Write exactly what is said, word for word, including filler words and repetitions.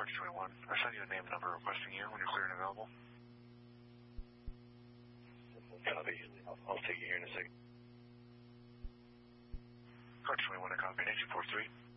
Charge twenty-one. I'll send you a name and number requesting you when you're clear and available. Copy. I'll, I'll take you here in a second. Charge twenty-one, I copy. Nation four three.